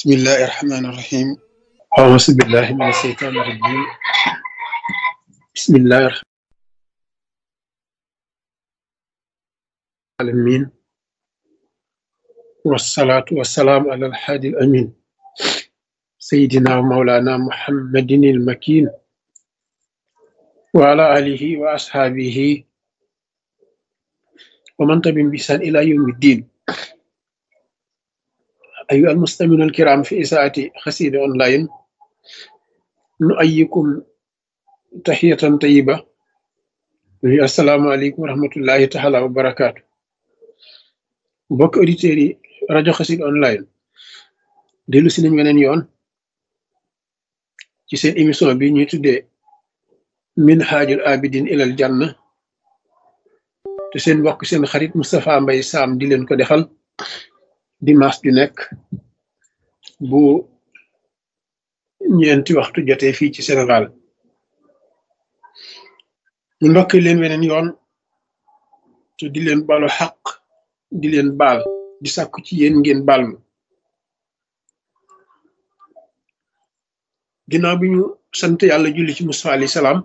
بسم الله الرحمن الرحيم. أعوذ بالله من الشيطان الرجيم. بسم الله الرحمن الرحيم، والصلاة والسلام على الحادي الأمين سيدنا ومولانا محمد المكين وعلى آله وأصحابه ومن تبعهم بإحسان إلى يوم الدين. أيها المستمعون الكرام في إذاعة قصيدة أونلاين، نؤيكم تحية طيبة. السلام عليكم ورحمة الله تعالى وبركاته. mbokk auditeurs yi rajo Xassida online dellu si nañ weneen yoon ci seen émission bi ñuy tuddee Minhajul Abidin ilal Janna, te seen mbokk seen xarit Moustapha Mbaye Sam di leen ko defal dimanche ju nekk bu ñeenti waxtu jotee fii ci Sénégal. ñu ndokki leen weneen yoon te di leen balu xaq, di leen baal, di sàkku ci yéen ngeen baal ma. ginnaaw bi ñu sant yàlla julli ci Mustafa alayhi salaam,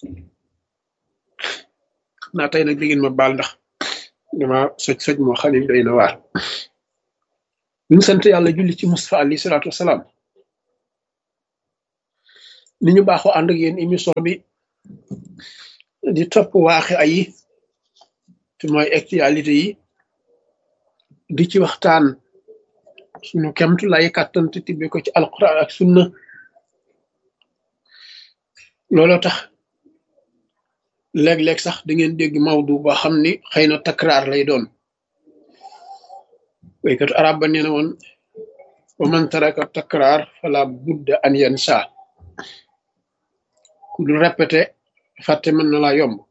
naa tey nag di ngeen ma baal ndax dama soj moo xam ne doy na waar. bi ñu sant yàlla julli ci Mustafa alayhi salaatu wasalaam, ni ñu baaxoo ànd ak yéen émission bi di topp waaxe ayi te mooy actualité yi, di ci waxtaan suñu kemtu lay kàttan te tibbe ko ci alquran ak sunna. looloo tax léeg-léeg sax da ngeen dégg mawdu boo xam ni xëy na takraar lay doon. waykatu arab ba nee na woon wa man taraka takraar fala budda an yansa. ku dul répété fàtte mën na laa yomb.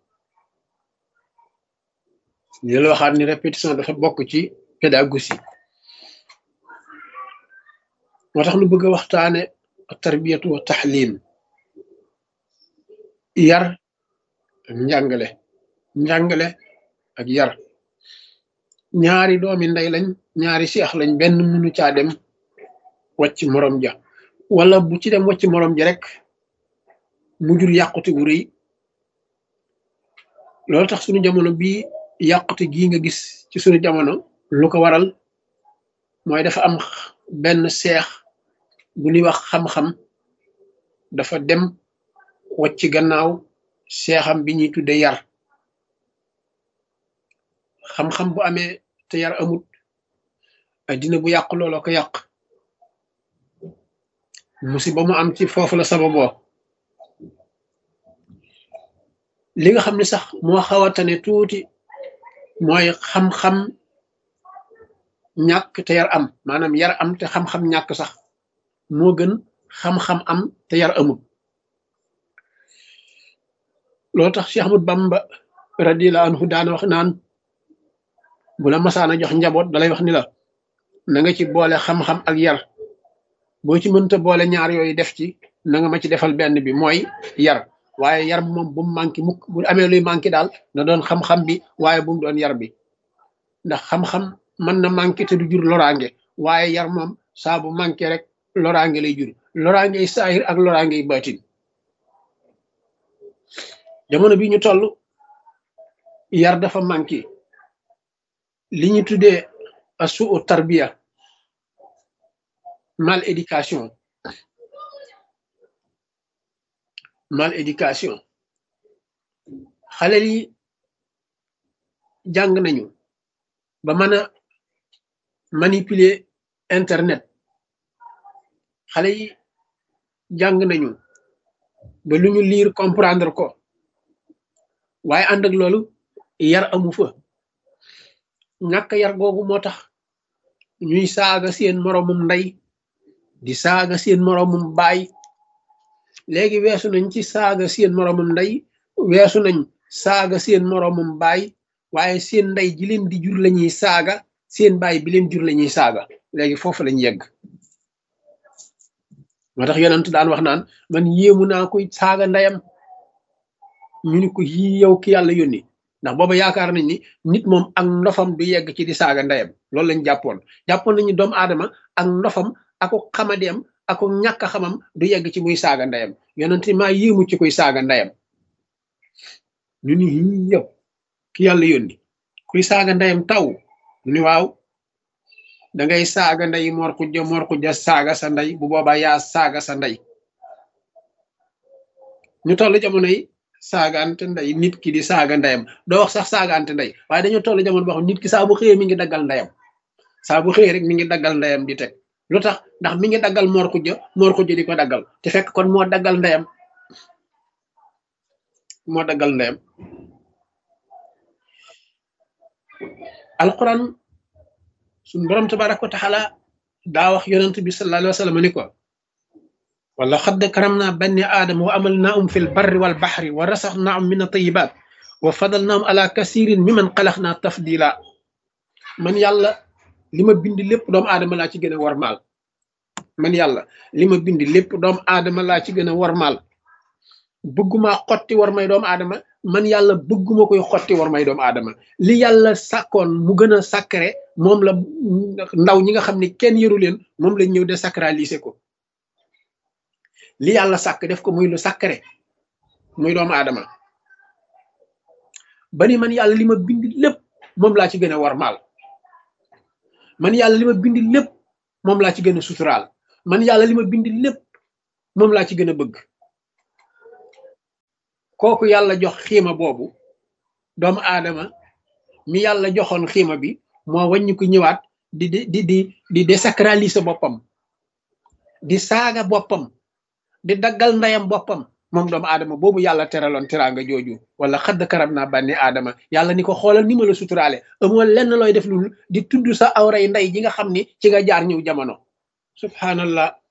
ñu la waxaat ni répétition dafa bokk ci pédagogie. moo tax nu bëgg a waxtaane tarbiyatu wa taxlim, yar ak njàngale ak yar. ñaari doomi ndey lañ, ñaari seex lañ, benn mënu caa dem wàcc morom ja, wala bu ci dem wàcc morom ja rek mu jur yàqute gu rëy. loolu tax suñu jamono bii yàqute gii nga gis ci suñu jamono lu ko waral mooy dafa am benn seex bu ñuy wax xam-xam dafa dem wàcc gannaaw seexam bi ñuy tudde yar. xam-xam bu amee te yar amut, addina bu yàq looloo ko yàq. musiba mu am ci foofu la sababoo. li nga xam ne sax moo xaw a tane tuuti mooy xam-xam ñàkk te yar am, maanaam yar am te xam-xam ñàkk sax moo gën xam-xam am te yar amut. loolu tax Cheikh Ahmad Bamba radiyallahu anhu daana wax naan bu la masaana jox njaboot dalay wax ni la na nga ci boole xam-xam ak yar. boo ci mënta boole ñaar yooyu def ci, na nga ma ci defal benn bi mooy yar. waaye yar moom bu mu manqué mukk. bu amee luy manqué daal na doon xam-xam bi, waaye bu mu doon yar bi. ndax xam-xam mën na manqué te du jur loraange, waaye yar moom saa bu manqué rek loraange lay jur, loraange yi saahir ak loraange yi baatin. jamono bi ñu toll yar dafa manqué. li ñu tuddee asuu tarbiya, mal éducation xale yi jàng nañu ba mën a manipuler internet. xale yi jàng nañu ba lu ñu lire comprendre ko, waaye ànd ak loolu yar amu fa. ñàkk yar googu moo tax ñuy saaga seen moroomum ndey, di saaga seen moroomum baay. léegi weesu nañ ci saaga seen moroomum ndey, weesu nañ saaga seen moroomum baay, waaye seen ndey ji leen di jur lañuy saaga, seen baay bi leen jur lañuy saaga. léegi foofu lañ yegg. moo tax yonent daan wax naan man yéemu naa koy saaga ndeyam. ñu ni ko yii yow ki yàlla yónni, ndax booba yaakaar nañ ni nit moom ak ndofam du yegg ci di saaga ndeyam. loolu lañ jàppoon nañu doomu aadama ak ndofam ako xamadeem ako ñàkk xamam du yegg ci muy saaga ndeyam yonent maa yéemu ci kuy saaga ndeyam ñu ni yow ki yàlla yónni kuy saaga ndeyam taw ñu ni waaw da ngay saaga ndey Mor Xuja saaga sa ndey bu boobaa yaa saaga sa ndey ñu toll jamono yi saagaante ndey nit ki di saaga ndeyam doo wax sax saagaante ndey waaye dañoo toll jamono boo xam nit ki saa bu xëyee mi ngi daggal ndeyam saa bu xëyee rek mi ngi daggal ndeyam di teg lu tax ndax mi ngi daggal Mor Xuja di ko daggal te fekk kon moo daggal ndeyam moo daggal ndeyam alquran suñ borom tabaraka wa taala daa wax yonent bi sallallahu alayhi wa sallam ni ko wala xadd karam naa banni aadama wa amal naahum fi l barri wal baxri wa rasax naahum min atayibat wa fadal naahum ala kasirin miman xalax naa tafdila man yàlla li ma bind lépp doomu aadama laa ci gën a warmaal man yàlla li ma bind lépp doomu aadama laa ci gën a warmaal bëgguma xotti war may doomu aadama man yàlla bëgguma koy xotti war may doomu aadama li yàlla sàkkoon mu gën a sacré moom la ndaw ñi nga xam ne kenn yëru leen moom lañ ñëw désacraliser ko li yàlla sàkk def ko muy lu sacré muy doomu aadama ba ni man yàlla li ma bind lépp moom laa ci gën a warmaal man yàlla li ma bind lépp moom laa ci gën a suturaal man yàlla li ma bind lépp moom laa ci gën a bëgg kooku yàlla jox xiima boobu doomu aadama mi yàlla joxoon xiima bi moo wàññi ko ñëwaat di désacraliser boppam di saaga boppam di daggal ndeyam boppam moom doomu aadama boobu yàlla teraloon teraanga jooju wala xadd karam naa bànni aadama yàlla ni ko xoolal ni ma la suturaale amoo lenn looy def lu di tudd sa awray ndey ji nga xam ni ci nga jaar ñëw jamono subhanallah